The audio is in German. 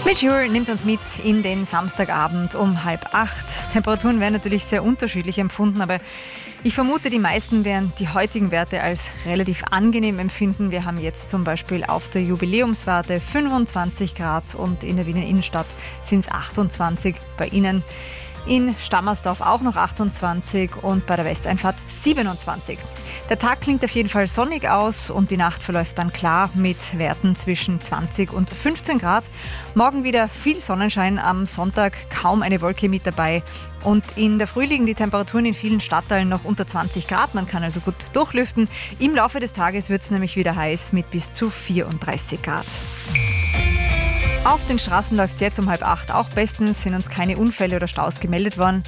Mitchell nimmt uns mit in den Samstagabend um 7:30. Temperaturen werden natürlich sehr unterschiedlich empfunden, aber ich vermute, die meisten werden die heutigen Werte als relativ angenehm empfinden. Wir haben jetzt zum Beispiel auf der Jubiläumswarte 25 Grad und in der Wiener Innenstadt sind es 28. Bei Ihnen in Stammersdorf auch noch 28 und bei der Westeinfahrt 27. Der Tag klingt auf jeden Fall sonnig aus und die Nacht verläuft dann klar mit Werten zwischen 20 und 15 Grad. Morgen wieder viel Sonnenschein, am Sonntag kaum eine Wolke mit dabei. Und in der Früh liegen die Temperaturen in vielen Stadtteilen noch unter 20 Grad. Man kann also gut durchlüften. Im Laufe des Tages wird es nämlich wieder heiß mit bis zu 34 Grad. Auf den Straßen läuft es jetzt um 7:30 auch bestens, sind uns keine Unfälle oder Staus gemeldet worden.